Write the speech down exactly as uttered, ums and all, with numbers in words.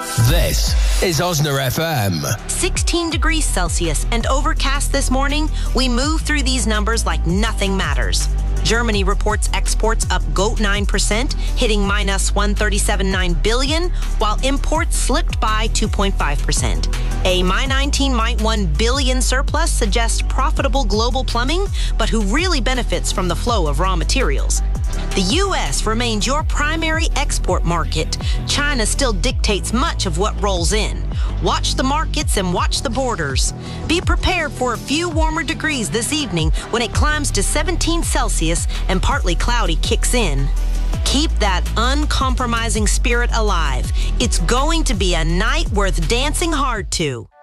This is Osna F M. sixteen degrees Celsius and overcast this morning. We move through these numbers like nothing matters. Germany reports exports up goat nine percent, hitting minus one hundred thirty-seven point nine billion dollars, while imports slipped by two point five percent. A my nineteen point one billion dollars surplus suggests profitable global plumbing, but who really benefits from the flow of raw materials? The U S remains your primary export market. China still dictates much of what rolls in. Watch the markets and watch the borders. Be prepared for a few warmer degrees this evening when it climbs to seventeen Celsius and partly cloudy kicks in. Keep that uncompromising spirit alive. It's going to be a night worth dancing hard to.